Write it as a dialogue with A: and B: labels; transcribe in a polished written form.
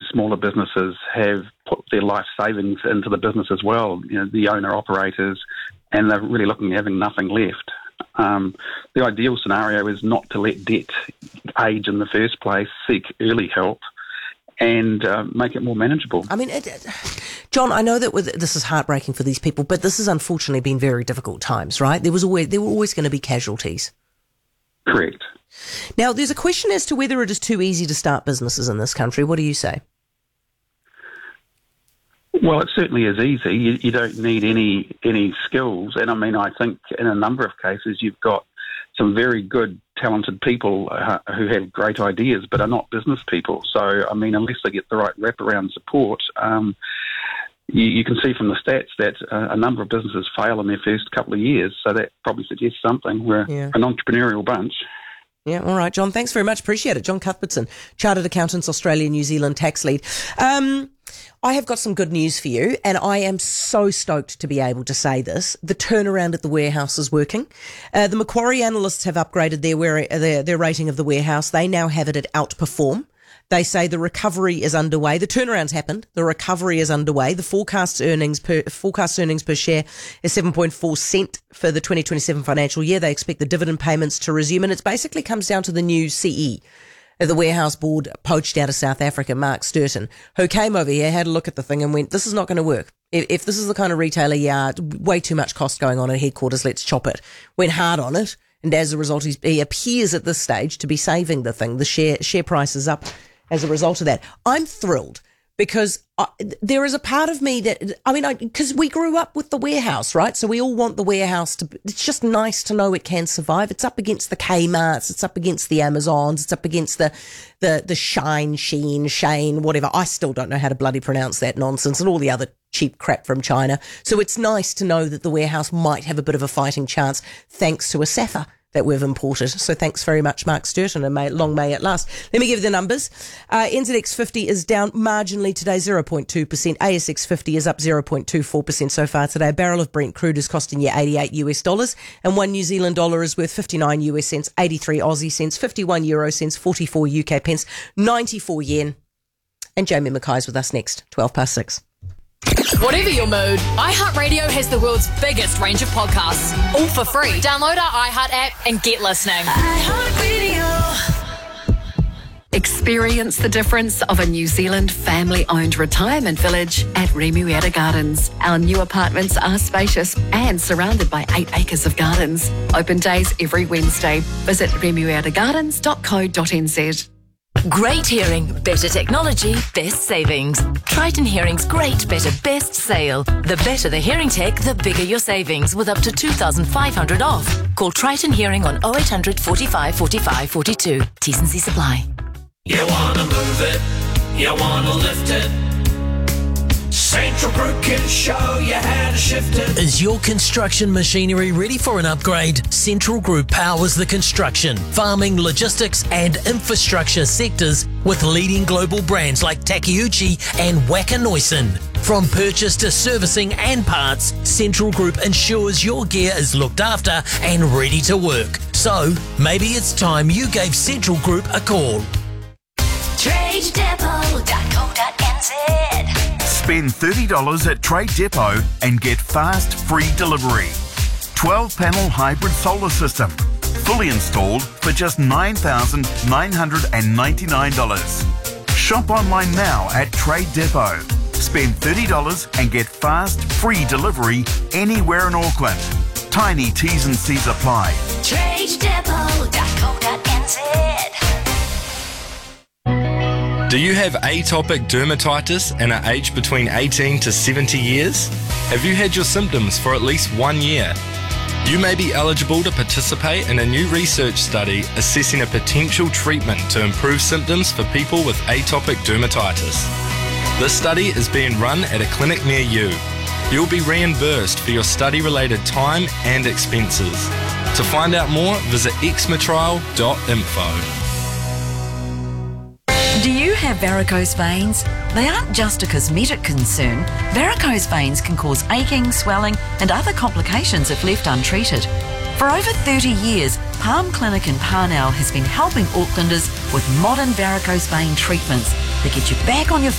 A: smaller businesses have put their life savings into the business as well, the owner-operators, and they're really looking at having nothing left. The ideal scenario is not to let debt age in the first place, seek early help, and make it more manageable.
B: I mean, John, I know that this is heartbreaking for these people, but this has unfortunately been very difficult times, right? There were always going to be casualties.
A: Correct.
B: Now, there's a question as to whether it is too easy to start businesses in this country. What do you say?
A: Well, it certainly is easy. You don't need any skills. And I mean, I think in a number of cases you've got some very good, talented people who have great ideas but are not business people. So, I mean, unless they get the right wraparound support, you can see from the stats that a number of businesses fail in their first couple of years. So that probably suggests something. We're an entrepreneurial bunch.
B: Yeah, all right, John. Thanks very much. Appreciate it. John Cuthbertson, Chartered Accountants Australia, New Zealand tax lead. I have got some good news for you, and I am so stoked to be able to say this. The turnaround at the warehouse is working. The Macquarie analysts have upgraded their rating of the warehouse. They now have it at outperform. They say the recovery is underway. The turnaround's happened. The recovery is underway. The forecast earnings per share is 7.4 cent for the 2027 financial year. They expect the dividend payments to resume, and it basically comes down to the new CE of the warehouse board, poached out of South Africa, Mark Sturton, who came over here, had a look at the thing and went, this is not going to work. If this is the kind of retailer you are, way too much cost going on at headquarters, let's chop it. Went hard on it, and as a result, he appears at this stage to be saving the thing. The share price is up as a result of that. I'm thrilled because there is a part of me that, because we grew up with the warehouse, right? So we all want the warehouse it's just nice to know it can survive. It's up against the Kmarts, it's up against the Amazons, it's up against the Shane, whatever. I still don't know how to bloody pronounce that nonsense and all the other cheap crap from China. So it's nice to know that the warehouse might have a bit of a fighting chance thanks to a SAFA that we've imported. So thanks very much, Mark Sturton, and long may it last. Let me give you the numbers. NZX 50 is down marginally today, 0.2%. ASX 50 is up 0.24% so far today. A barrel of Brent crude is costing you $88 and 1 New Zealand dollar is worth 59 US cents, 83 Aussie cents, 51 euro cents, 44 UK pence, 94 yen. And Jamie Mackay's with us next, 6:12.
C: Whatever your mood, iHeartRadio has the world's biggest range of podcasts, all for free. Download our iHeart app and get listening. iHeartRadio.
D: Experience the difference of a New Zealand family-owned retirement village at Remuera Gardens. Our new apartments are spacious and surrounded by 8 acres of gardens. Open days every Wednesday. Visit remueragardens.co.nz.
E: Great hearing, better technology, best savings. Triton Hearing's great, better, best sale. The better the hearing tech, the bigger your savings, with up to 2,500 off. Call Triton Hearing on 0800 45 45 42. T's and C's apply.
F: You wanna move it, you wanna lift it. Central Group can show you how to shift it.
G: Is your construction machinery ready for an upgrade? Central Group powers the construction, farming, logistics and infrastructure sectors with leading global brands like Takeuchi and Wacker Neuson. From purchase to servicing and parts, Central Group ensures your gear is looked after and ready to work. So, maybe it's time you gave Central Group a call.
H: TradeDepot.co.nz. Spend $30 at Trade Depot and get fast, free delivery. 12-panel hybrid solar system, fully installed for just $9,999. Shop online now at Trade Depot. Spend $30 and get fast, free delivery anywhere in Auckland. Tiny T's and C's apply.
I: TradeDepot.co.nz.
J: Do you have atopic dermatitis and are aged between 18 to 70 years? Have you had your symptoms for at least 1 year? You may be eligible to participate in a new research study assessing a potential treatment to improve symptoms for people with atopic dermatitis. This study is being run at a clinic near you. You'll be reimbursed for your study-related time and expenses. To find out more, visit eczematrial.info.
D: Do you have varicose veins? They aren't just a cosmetic concern. Varicose veins can cause aching, swelling and other complications if left untreated. For over 30 years, Palm Clinic in Parnell has been helping Aucklanders with modern varicose vein treatments that get you back on your